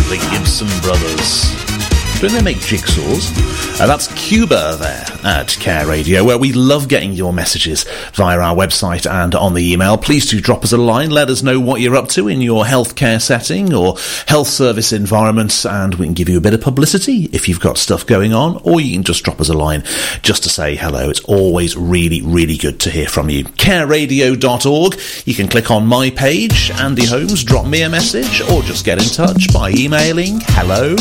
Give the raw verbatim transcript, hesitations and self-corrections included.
the Gibson Brothers. Don't they make jigsaws? Uh, that's Cuba there at Care Radio, where we love getting your messages via our website and on the email. Please do drop us a line. Let us know what you're up to in your healthcare setting or health service environment, and we can give you a bit of publicity if you've got stuff going on, or you can just drop us a line just to say hello. It's always really, really good to hear from you. care radio dot org. You can click on my page, Andy Holmes, drop me a message, or just get in touch by emailing hello